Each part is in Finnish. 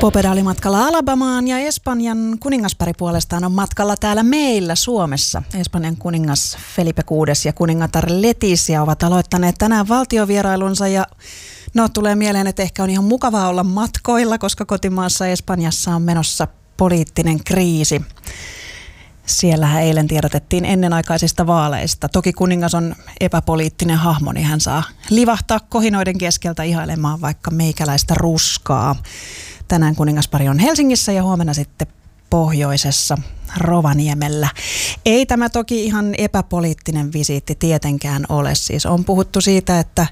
Popeda oli matkalla Alabamaan ja Espanjan kuningaspari puolestaan on matkalla täällä meillä Suomessa. Espanjan kuningas Felipe VI ja kuningatar Letizia ovat aloittaneet tänään valtiovierailunsa ja tulee mieleen, että ehkä on ihan mukavaa olla matkoilla, koska kotimaassa Espanjassa on menossa poliittinen kriisi. Siellähän eilen tiedotettiin ennenaikaisista vaaleista. Toki kuningas on epäpoliittinen hahmo, niin hän saa livahtaa kohinoiden keskeltä ihailemaan vaikka meikäläistä ruskaa. Tänään kuningaspari on Helsingissä ja huomenna sitten pohjoisessa Rovaniemellä. Ei tämä toki ihan epäpoliittinen visiitti tietenkään ole. Siis on puhuttu siitä, että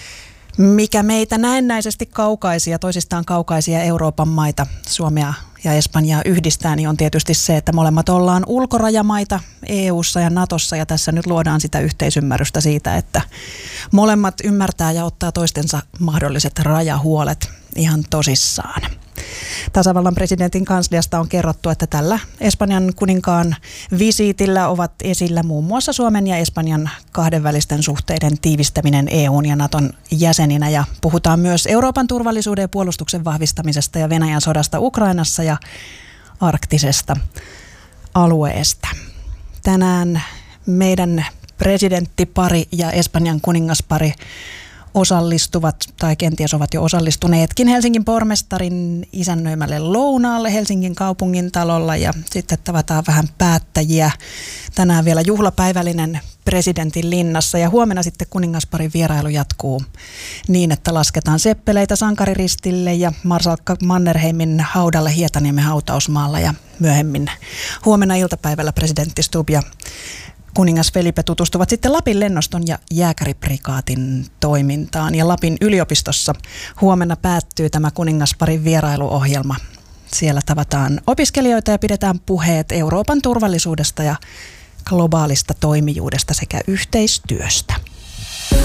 mikä meitä näennäisesti kaukaisia, toisistaan kaukaisia Euroopan maita, Suomea ja Espanjaa yhdistää, niin on tietysti se, että molemmat ollaan ulkorajamaita EU:ssa ja Natossa ja tässä nyt luodaan sitä yhteisymmärrystä siitä, että molemmat ymmärtää ja ottaa toistensa mahdolliset rajahuolet ihan tosissaan. Tasavallan presidentin kansliasta on kerrottu, että tällä Espanjan kuninkaan visiitillä ovat esillä muun muassa Suomen ja Espanjan kahdenvälisten suhteiden tiivistäminen EU:n ja Naton jäseninä ja puhutaan myös Euroopan turvallisuuden ja puolustuksen vahvistamisesta ja Venäjän sodasta Ukrainassa ja arktisesta alueesta. Tänään meidän presidenttipari ja Espanjan kuningaspari osallistuvat, tai kenties ovat jo osallistuneetkin Helsingin pormestarin isännöimälle lounaalle Helsingin kaupungintalolla ja sitten tavataan vähän päättäjiä. Tänään vielä juhlapäivällinen presidentin linnassa ja huomenna sitten kuningasparin vierailu jatkuu niin, että lasketaan seppeleitä sankariristille ja marsalkka Mannerheimin haudalle Hietaniemen hautausmaalla ja myöhemmin huomenna iltapäivällä presidentti Stubb ja kuningas Felipe tutustuvat sitten Lapin lennoston ja jääkäriprikaatin toimintaan ja Lapin yliopistossa huomenna päättyy tämä kuningasparin vierailuohjelma. Siellä tavataan opiskelijoita ja pidetään puheet Euroopan turvallisuudesta ja globaalista toimijuudesta sekä yhteistyöstä.